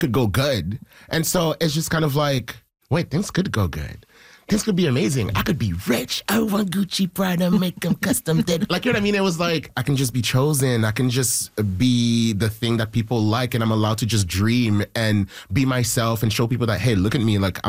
could go good. And so it's just kind of like, wait, things could go good. Things could be amazing. I could be rich. I want Gucci, Prada, make them custom. Like, you know what I mean? It was like, I can just be chosen. I can just be the thing that people like, and I'm allowed to just dream and be myself and show people that, hey, look at me. Like,